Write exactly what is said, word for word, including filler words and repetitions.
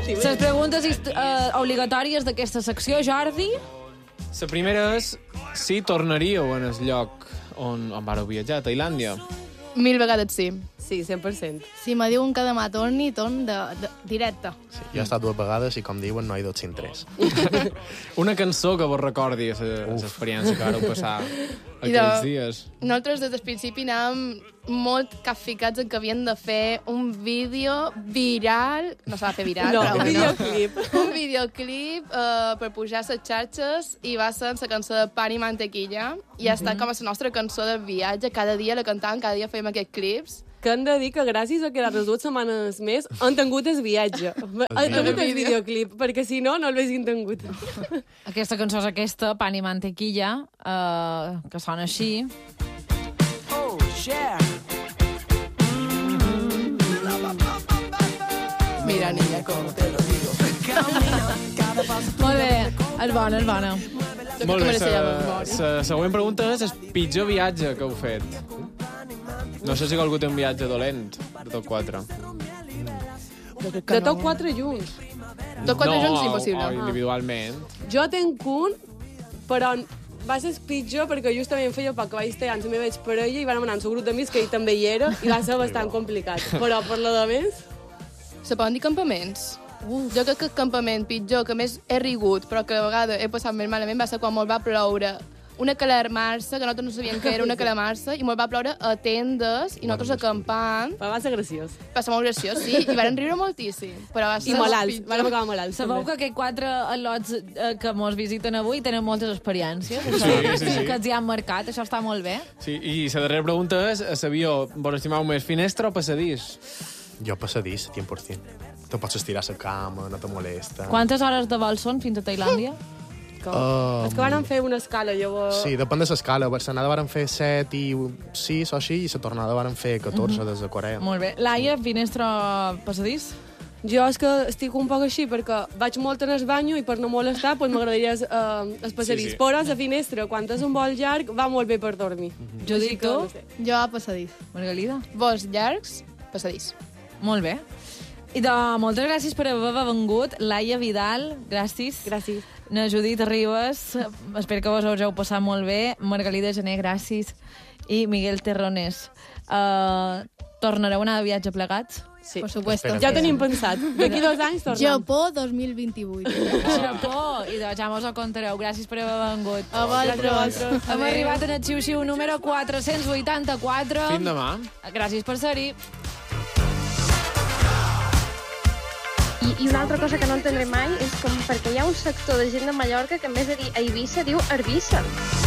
Les preguntes uh, obligatòries d'aquesta secció, Jordi? La primera és si tornaríeu en el lloc on, on vareu viatjar, a Tailàndia. Mil vegades sí. Sí, cent per cent. Si me diuen que demà torni, torn de, de, directe. Sí, jo he estat dues vegades i, com diuen, no he dut sin tres. Una cançó que vos recordi l'experiència que vareu passar aquells dies. Nosaltres des del principi anàvem molt capficats en que havien de fer un vídeo viral, no s'ha de fer viral, no, però un videoclip. Un videoclip uh, per pujar a les xarxes i va ser la cançó de Pan i Mantequilla i ha estat com a la nostra cançó de viatge. Cada dia la cantàvem, cada dia fèiem aquests clips. Que han de dir que gràcies a que les dues setmanes més han tingut el viatge. Han tingut el videoclip, perquè si no, no l'haguessin tingut. Aquesta cançó és aquesta, Pan i Mantequilla, uh, que sona així. Oh, yeah. Mira, niña, com te lo digo. Molt bé, és bona, és bona. Molt bé, la següent pregunta és el pitjor viatge que heu fet. No sé si algú té un viatge dolent, de tot quatre. De tot quatre junts. Tot quatre no, junts és impossible. No, individualment. Jo tenc un, però va ser pitjor perquè justament feia poc que vaig estar amb la meva exparella i vam anar amb el grup d'amics que ell també hi era i va ser bastant complicat. Però per la de més... Se poden dir campaments? Uf. Jo crec que el campament pitjor, que més he rigut, però que a vegades he passat més malament, va ser quan molt va ploure una calamarsa, que nosaltres no sabíem que era una calamarsa, i molt va ploure a tendes, i nosaltres acampant. Però va ser graciós. Va ser molt graciós, sí, i van riure moltíssim. Però va ser I molt alts, van acabar molt alts. Sabeu que aquests quatre al·lots eh, que mos visiten avui tenen moltes experiències? Sí, sí, sí. Que els hi han marcat, això està molt bé. Sí, i la darrera pregunta és, sabíeu, vos estimeu més finestra o passadís? Jo passadís, cent per cent. Te pots estirar a la cama, no te molesta. Quantes hores de vol són fins a Tailàndia? Uh, és que van fer una escala, llavors... Sí, depèn de l'escala. L'anada van fer set i sis o així, i la tornada van fer catorze Mhm. des de Corea. Molt bé. Laia, finestra passadís? Jo és que estic un poc així, perquè vaig molt en el banyo i per no molestar pues, m'agradaria eh, el passadís. Sí, sí. Però la finestra, quan és un vol llarg, va molt bé per dormir. Mm-hmm. Jo dic tu? No sé. Jo a passadís. Margalida? Vols llargs, passadís. Molt bé. I de, moltes gràcies per haver vengut. Laia Vidal, gràcies. Gràcies. Na Judit Ribas, espero que vos us heu passat molt bé. Margalida Gené, gràcies. I Miguel Terrones. Uh, tornareu a anar de viatge plegats? Sí. Per supuesto. Ja tenim pensat. D'aquí dos anys tornem. Japó dos mil vint-i-vuit. Japó! I de, ja mos ho contareu. Gràcies per haver vengut. A vosaltres. Hem arribat en el xiu-xiu número quatre-cents vuitanta-quatre. Fins demà. Gràcies per ser-hi. I, I una altra cosa que no entendré mai és com perquè hi ha un sector de gent de Mallorca que en vez de dir Eivissa diu Eivissa.